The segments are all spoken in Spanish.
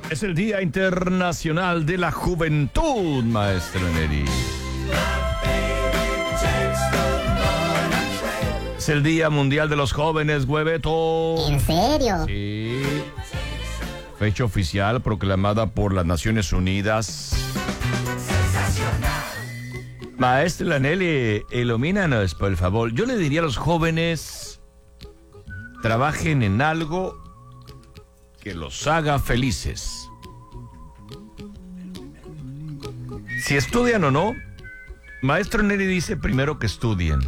Es el Día Internacional de la Juventud, maestro Neri. Es el Día Mundial de los Jóvenes, Hueveto. ¿En serio? Sí. Fecha oficial proclamada por las Naciones Unidas. Maestra Nelly, ilumínanos, por favor. Yo le diría a los jóvenes, trabajen en algo que los haga felices. Si estudian o no, maestro Neri dice primero que estudien.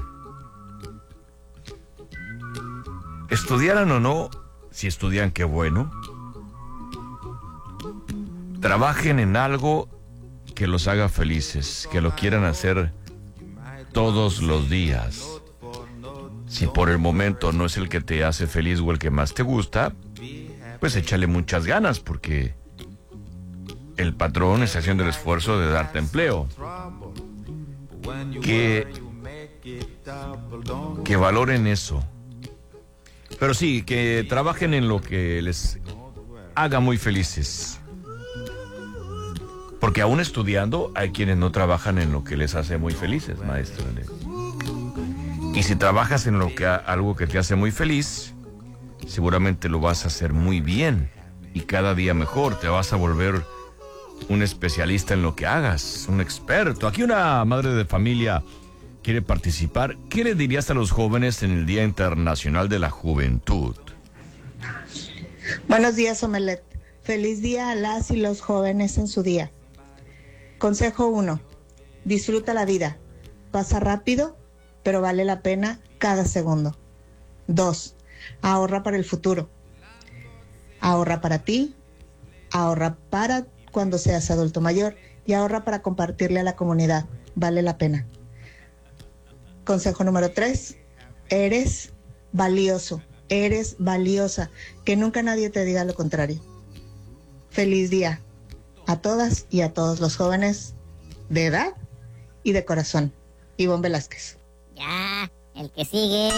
Estudiaran o no, si estudian, qué bueno. Trabajen en algo que los haga felices, que lo quieran hacer todos los días. Si por el momento no es el que te hace feliz o el que más te gusta, pues échale muchas ganas, porque el patrón está haciendo el esfuerzo de darte empleo. Que valoren eso. Pero sí, que trabajen en lo que les haga muy felices. Porque aún estudiando, hay quienes no trabajan en lo que les hace muy felices, maestro. Y si trabajas en algo que te hace muy feliz, seguramente lo vas a hacer muy bien y cada día mejor. Te vas a volver un especialista en lo que hagas, un experto. Aquí una madre de familia quiere participar. ¿Qué le dirías a los jóvenes en el Día Internacional de la Juventud? Buenos días, Omelet. Feliz día a las y los jóvenes en su día. Consejo 1. Disfruta la vida. Pasa rápido, pero vale la pena cada segundo. 2. Ahorra para el futuro. Ahorra para ti, ahorra para cuando seas adulto mayor y ahorra para compartirle a la comunidad. Vale la pena. Consejo número 3. Eres valioso, eres valiosa. Que nunca nadie te diga lo contrario. Feliz día a todas y a todos los jóvenes de edad y de corazón. Ivonne Velázquez. Ya, el que sigue.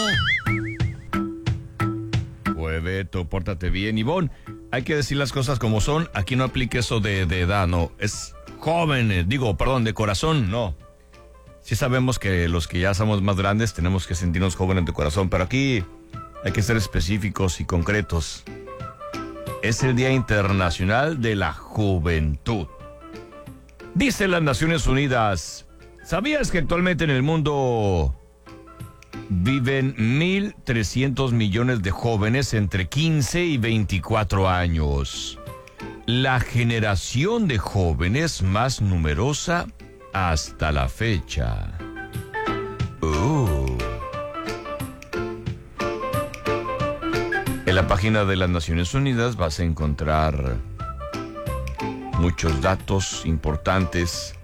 Hueveto, pórtate bien, Ivonne. Hay que decir las cosas como son. Aquí no aplique eso de edad, no. Es jóvenes, de corazón, no. Sí sabemos que los que ya somos más grandes tenemos que sentirnos jóvenes de corazón, pero aquí hay que ser específicos y concretos. Es el Día Internacional de la Juventud. Dice las Naciones Unidas, ¿sabías que actualmente en el mundo viven 1.300 millones de jóvenes entre 15 y 24 años? La generación de jóvenes más numerosa hasta la fecha. En la página de las Naciones Unidas vas a encontrar muchos datos importantes.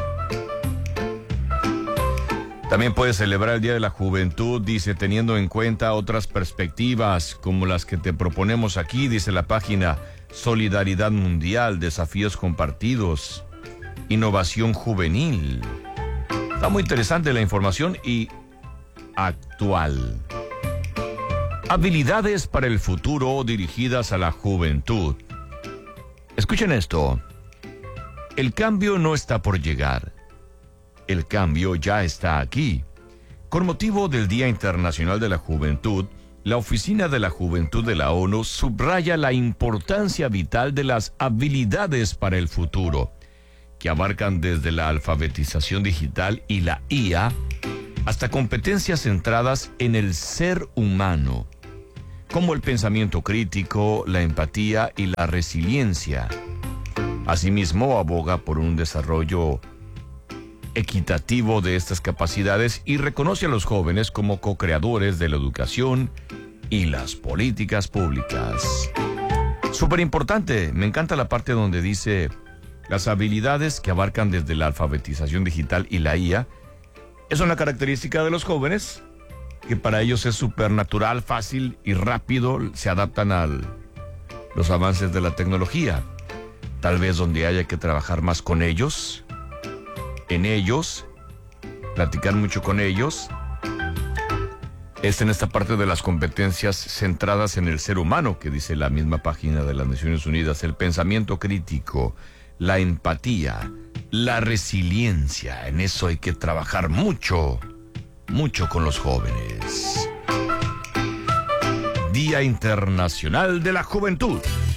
También puedes celebrar el Día de la Juventud, dice, teniendo en cuenta otras perspectivas como las que te proponemos aquí, dice la página. Solidaridad mundial, desafíos compartidos, innovación juvenil. Está muy interesante la información y actual. Habilidades para el futuro dirigidas a la juventud. Escuchen esto. El cambio no está por llegar. El cambio ya está aquí. Con motivo del Día Internacional de la Juventud, la Oficina de la Juventud de la ONU subraya la importancia vital de las habilidades para el futuro, que abarcan desde la alfabetización digital y la IA hasta competencias centradas en el ser humano, como el pensamiento crítico, la empatía y la resiliencia. Asimismo, aboga por un desarrollo equitativo de estas capacidades y reconoce a los jóvenes como co-creadores de la educación y las políticas públicas. Súper importante, me encanta la parte donde dice las habilidades que abarcan desde la alfabetización digital y la IA. Es una característica de los jóvenes que para ellos es súper natural, fácil y rápido, se adaptan a los avances de la tecnología. Tal vez donde haya que trabajar más con ellos, en ellos, platicar mucho con ellos, Es en esta parte de las competencias centradas en el ser humano, que dice la misma página de las Naciones Unidas, el pensamiento crítico, la empatía, la resiliencia. En eso hay que trabajar mucho, mucho con los jóvenes. Día Internacional de la Juventud.